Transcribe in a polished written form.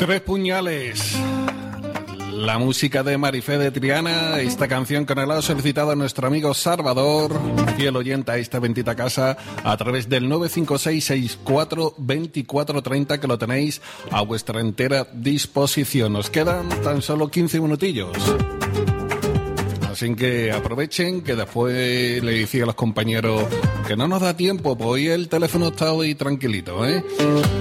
Tres puñales. La música de Marifé de Triana. Esta canción que nos la ha solicitado a nuestro amigo Salvador, fiel oyente a esta bendita casa, a través del 956-64-2430, que lo tenéis a vuestra entera disposición. Nos quedan tan solo 15 minutillos. Así que aprovechen, que después le decía a los compañeros que no nos da tiempo, pues hoy el teléfono está hoy tranquilito, ¿eh?